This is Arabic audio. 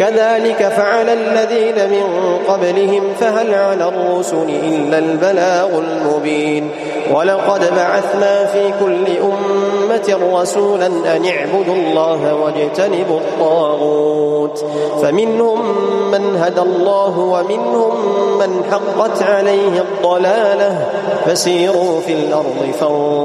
كذلك فعل الذين من قبلهم فهل على الرسل إلا البلاغ المبين ولقد بعثنا في كل أمة رسولا أن اعبدوا الله واجتنبوا الطاغوت فمنهم من هدى الله ومنهم من حقت عليه الضلالة فسيروا في الأرض فانظروا